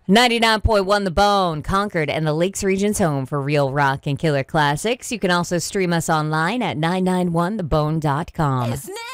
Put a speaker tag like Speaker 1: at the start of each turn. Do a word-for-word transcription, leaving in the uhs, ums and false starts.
Speaker 1: ninety-nine point one The Bone, Concord and the Lakes region's home for real rock and killer classics. You can also stream us online at nine nine one the bone dot com.
Speaker 2: It's